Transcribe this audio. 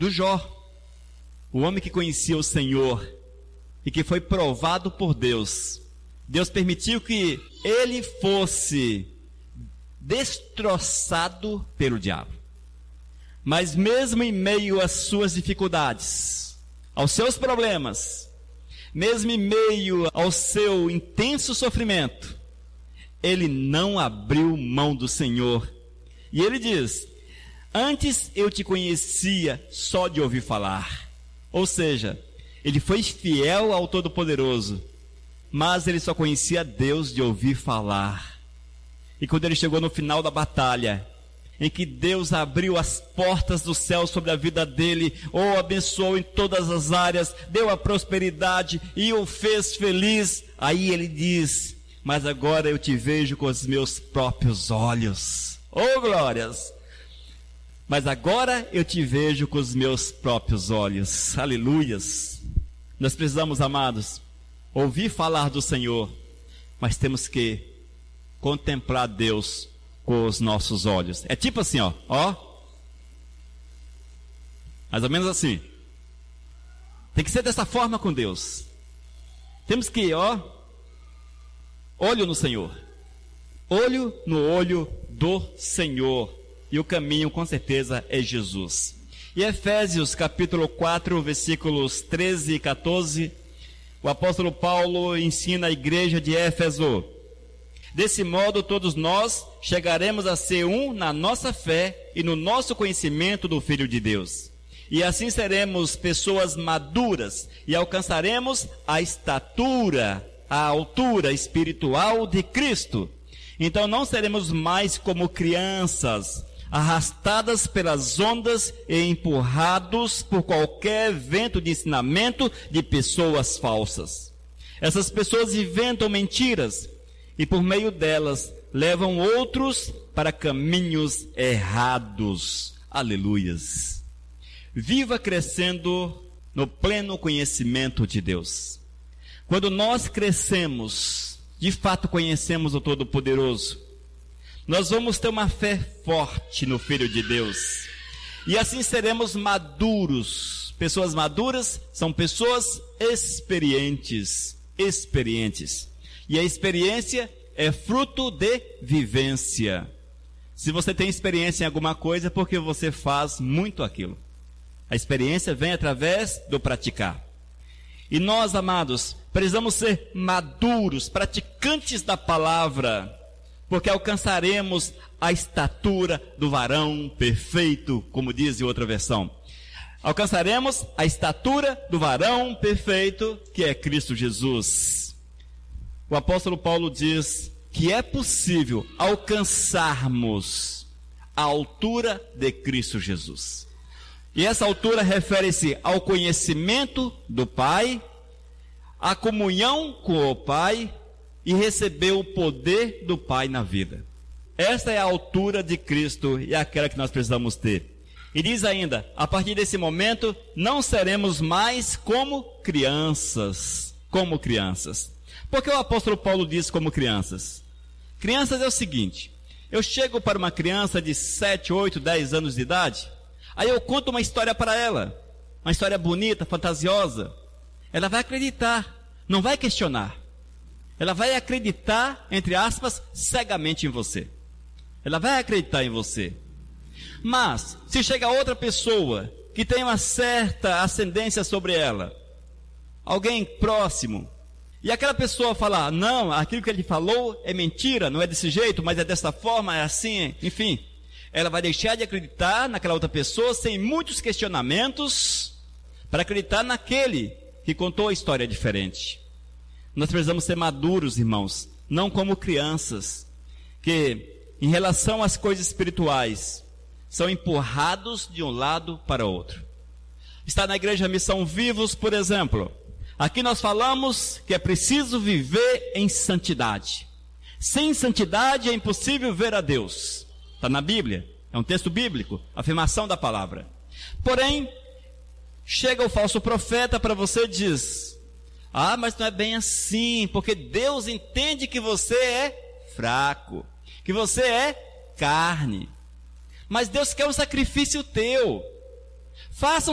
do Jó, o homem que conhecia o Senhor e que foi provado por Deus. Deus permitiu que ele fosse destroçado pelo diabo. Mas mesmo em meio às suas dificuldades, aos seus problemas, mesmo em meio ao seu intenso sofrimento, ele não abriu mão do Senhor. E ele diz: antes eu te conhecia só de ouvir falar. Ou seja, ele foi fiel ao Todo-Poderoso, mas ele só conhecia Deus de ouvir falar. E quando ele chegou no final da batalha, em que Deus abriu as portas do céu sobre a vida dele, o abençoou em todas as áreas, deu a prosperidade e o fez feliz, aí ele diz: mas agora eu te vejo com os meus próprios olhos. Oh, glórias! Mas agora eu te vejo com os meus próprios olhos. Aleluias! Nós precisamos, amados, ouvir falar do Senhor, mas temos que contemplar Deus com os nossos olhos. É tipo assim, ó, mais ou menos assim. Tem que ser dessa forma com Deus. Temos que, olho no Senhor. Olho no olho do Senhor. E o caminho, com certeza, é Jesus. E Efésios capítulo 4, versículos 13 e 14, o apóstolo Paulo ensina a igreja de Éfeso: desse modo todos nós chegaremos a ser um na nossa fé e no nosso conhecimento do Filho de Deus. E assim seremos pessoas maduras e alcançaremos a estatura, a altura espiritual de Cristo. Então não seremos mais como crianças, arrastadas pelas ondas e empurrados por qualquer vento de ensinamento de pessoas falsas. Essas pessoas inventam mentiras e por meio delas levam outros para caminhos errados. Aleluias! Viva crescendo no pleno conhecimento de Deus. Quando nós crescemos, de fato conhecemos o Todo-Poderoso, nós vamos ter uma fé forte no Filho de Deus. E assim seremos maduros. Pessoas maduras são pessoas experientes. E a experiência é fruto de vivência. Se você tem experiência em alguma coisa, é porque você faz muito aquilo. A experiência vem através do praticar. E nós, amados, precisamos ser maduros, praticantes da palavra, porque alcançaremos a estatura do varão perfeito, como diz em outra versão. Alcançaremos a estatura do varão perfeito, que é Cristo Jesus. O apóstolo Paulo diz que é possível alcançarmos a altura de Cristo Jesus. E essa altura refere-se ao conhecimento do Pai, à comunhão com o Pai, e receber o poder do Pai na vida. Esta é a altura de Cristo e é aquela que nós precisamos ter. E diz ainda: a partir desse momento não seremos mais como crianças. Como crianças. Por que o apóstolo Paulo diz como crianças? Crianças é o seguinte: eu chego para uma criança de 7, 8, 10 anos de idade, aí eu conto uma história para ela, uma história bonita, fantasiosa. Ela vai acreditar, não vai questionar. Ela vai acreditar, entre aspas, cegamente em você. Ela vai acreditar em você. Mas, se chega outra pessoa que tem uma certa ascendência sobre ela, alguém próximo, e aquela pessoa falar: não, aquilo que ele falou é mentira, não é desse jeito, mas é dessa forma, é assim, enfim, ela vai deixar de acreditar naquela outra pessoa sem muitos questionamentos, para acreditar naquele que contou a história diferente. Nós precisamos ser maduros, irmãos, não como crianças, que em relação às coisas espirituais, são empurrados de um lado para o outro. Está na igreja Missão Vivos, por exemplo. Aqui nós falamos que é preciso viver em santidade. Sem santidade é impossível ver a Deus. Está na Bíblia, é um texto bíblico, afirmação da palavra. Porém, chega o falso profeta para você e diz: ah, mas não é bem assim, porque Deus entende que você é fraco, que você é carne. Mas Deus quer um sacrifício teu. Faça